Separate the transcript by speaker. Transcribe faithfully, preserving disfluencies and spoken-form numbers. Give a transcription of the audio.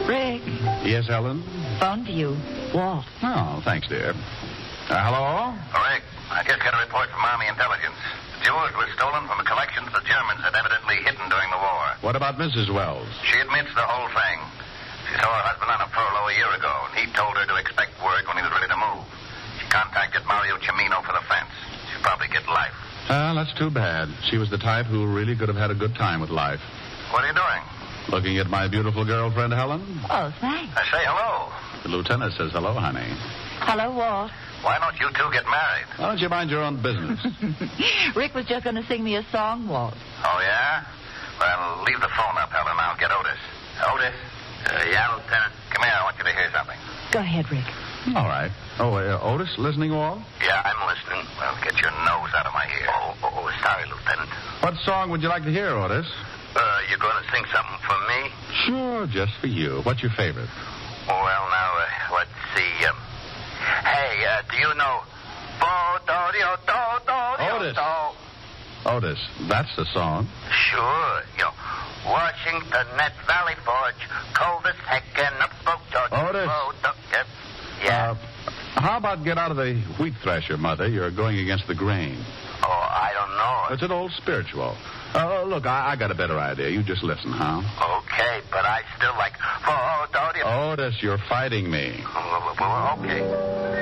Speaker 1: Rick.
Speaker 2: Yes, Helen?
Speaker 1: Phone to you. Walt.
Speaker 2: Oh, thanks, dear. Uh, hello?
Speaker 3: Rick, I just got a report from Army Intelligence. Jewels were stolen from the collections the Germans had evidently hidden during the war.
Speaker 2: What about Missus Wells?
Speaker 3: She admits the whole thing. She saw her husband on a furlough a year ago, and he told her to expect word when he was ready to move. She contacted Mario Cimino for the fence. She'll probably get life.
Speaker 2: Ah, uh, that's too bad. She was the type who really could have had a good time with life.
Speaker 3: What are you doing?
Speaker 2: Looking at my beautiful girlfriend, Helen.
Speaker 1: Oh, thanks.
Speaker 3: I say hello.
Speaker 2: The lieutenant says hello, honey.
Speaker 1: Hello, Walt.
Speaker 3: Why don't you two get married?
Speaker 2: Why don't you mind your own business?
Speaker 1: Rick was just going to sing me a song, Walt.
Speaker 3: Oh, yeah? Well, leave the phone up, Helen. I'll get Otis. Otis? Uh, yeah, Lieutenant? Come here. I want you to hear something.
Speaker 1: Go ahead, Rick.
Speaker 2: All right. Oh, uh, Otis, listening, Walt?
Speaker 3: Yeah, I'm listening. Well, get your nose out of my ear. Oh, oh, oh, sorry, Lieutenant.
Speaker 2: What song would you like to hear, Otis?
Speaker 3: Uh, you going to sing something for me?
Speaker 2: Sure, just for you. What's your favorite?
Speaker 3: Well, now, uh, let's see. Um, hey, uh, do you know...
Speaker 2: Otis. Otis, that's the song.
Speaker 3: Sure. You know, Washington at Valley Forge, coldest heck in the boat.
Speaker 2: Otis.
Speaker 3: Yep. Yeah.
Speaker 2: Uh, how about get out of the wheat thresher, Mother? You're going against the grain.
Speaker 3: Oh, I don't know.
Speaker 2: It's an old spiritual. Uh, look, I, I got a better idea. You just listen, huh?
Speaker 3: Okay, but I still like...
Speaker 2: Otis, you're fighting me.
Speaker 3: Well, okay.